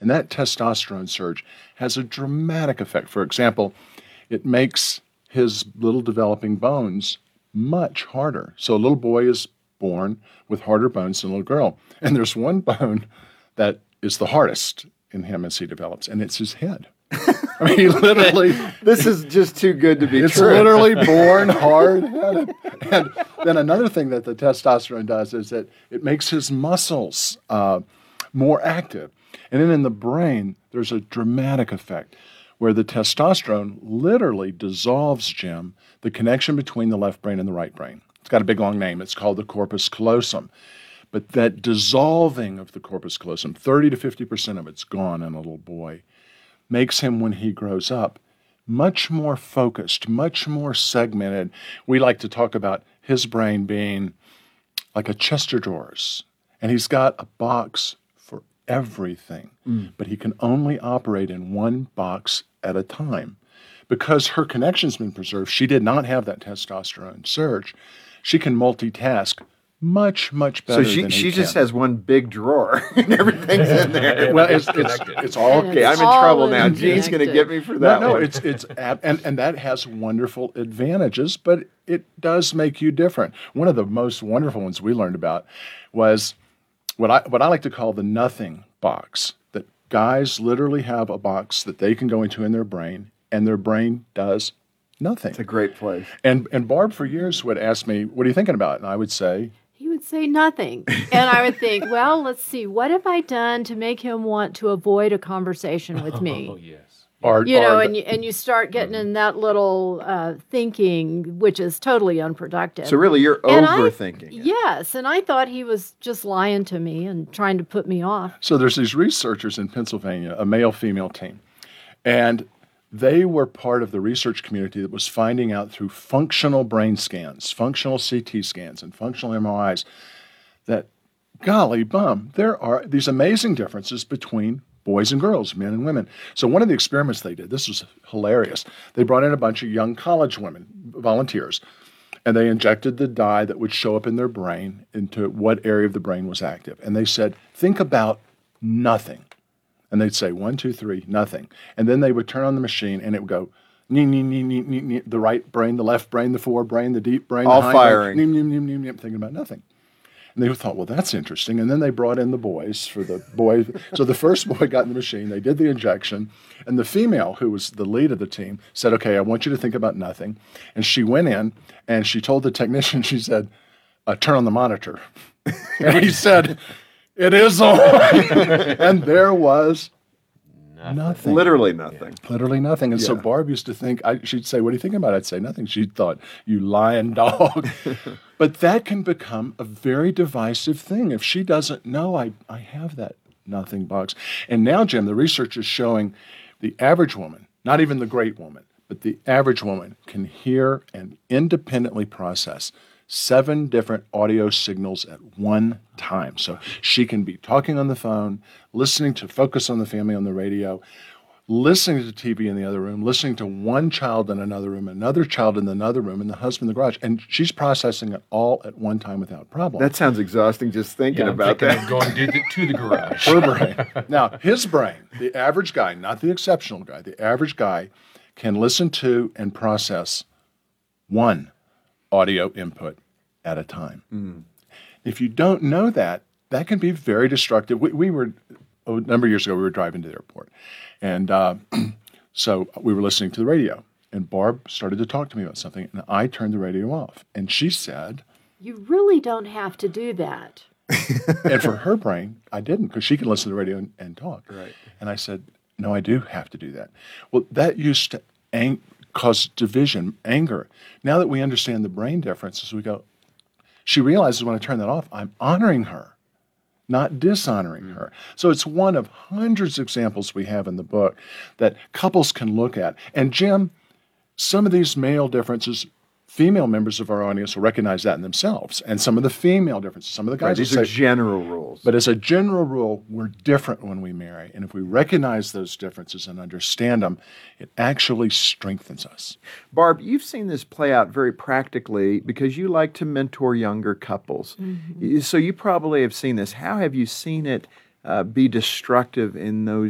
And that testosterone surge has a dramatic effect. For example, it makes his little developing bones much harder. So a little boy is born with harder bones than a little girl. And there's one bone that is the hardest in him as he develops, and it's his head. I mean, he literally... This is just too good to be it's true. It's literally born hard-headed. And then another thing that the testosterone does is that it makes his muscles more active. And then in the brain, there's a dramatic effect where the testosterone literally dissolves, Jim, the connection between the left brain and the right brain. It's got a big, long name. It's called the corpus callosum. But that dissolving of the corpus callosum, 30 to 50% of it's gone in a little boy, makes him, when he grows up, much more focused, much more segmented. We like to talk about his brain being like a chest of drawers. And he's got a box for everything. But he can only operate in one box at a time. Because her connection's been preserved, she did not have that testosterone surge. She can multitask much, much better than he she can. just has one big drawer and everything's in there. Well, it's all okay. I'm in trouble now. Gene's going to get me for that one. And that has wonderful advantages, but it does make you different. One of the most wonderful ones we learned about was what I like to call the nothing box. That guys literally have a box that they can go into in their brain, and their brain does nothing. It's a great place. And Barb for years would ask me, "What are you thinking about?" And I would say, he would say nothing. And I would think, well, let's see, what have I done to make him want to avoid a conversation with me? Oh, yes. And you start getting in that little thinking, which is totally unproductive. So really, you're overthinking it. Yes, and I thought he was just lying to me and trying to put me off. So there's these researchers in Pennsylvania, a male-female team, and they were part of the research community that was finding out through functional brain scans, functional CT scans, and functional MRIs that, golly bum, there are these amazing differences between boys and girls, men and women. So one of the experiments they did, this was hilarious, they brought in a bunch of young college women, volunteers, and they injected the dye that would show up in their brain into what area of the brain was active. And they said, think about nothing. And they'd say, 1, 2, 3, nothing. And then they would turn on the machine, and it would go, the right brain, the left brain, the forebrain, the deep brain. All the firing. Brain, thinking about nothing. And they thought, well, that's interesting. And then they brought in the boys for the boy. So the first boy got in the machine. They did the injection. And the female, who was the lead of the team, said, okay, I want you to think about nothing. And she went in, and she told the technician, she said, turn on the monitor. And he said, it is on. And there was nothing. Literally nothing. Literally nothing. And so Barb used to think, she'd say, what are you thinking about? I'd say nothing. She thought, you lying dog. But that can become a very divisive thing. If she doesn't know, I have that nothing box. And now, Jim, the research is showing the average woman, not even the great woman, but the average woman can hear and independently process 7 different audio signals at one time. So she can be talking on the phone, listening to Focus on the Family on the radio, listening to TV in the other room, listening to one child in another room, another child in another room, and the husband in the garage. And she's processing it all at one time without problem. That sounds exhausting just thinking about that. Going to the garage. Her brain. Now, his brain, the average guy, not the exceptional guy, the average guy can listen to and process one audio input at a time. If you don't know that, that can be very destructive. We were, a number of years ago, we were driving to the airport. And so we were listening to the radio. And Barb started to talk to me about something. And I turned the radio off. And she said, you really don't have to do that. And for her brain, I didn't, because she can listen to the radio and talk. Right. And I said, no, I do have to do that. Well, that used to cause division, anger. Now that we understand the brain differences, we go, she realizes when I turn that off, I'm honoring her, not dishonoring her. So it's one of hundreds of examples we have in the book that couples can look at. And Jim, some of these male differences, female members of our audience will recognize that in themselves. And some of the female differences, some of the guys will these are say, general rules. but as a general rule, we're different when we marry. And if we recognize those differences and understand them, it actually strengthens us. Barb, you've seen this play out very practically because you like to mentor younger couples. So you probably have seen this. How have you seen it be destructive in those